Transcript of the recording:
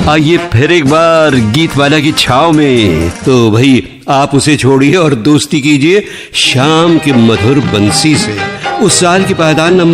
आइए फिर एक बार गीत वाला की छाव में। तो भाई आप उसे छोड़िए और दोस्ती कीजिए शाम के मधुर बंसी से। उस साल की पायदान नंबर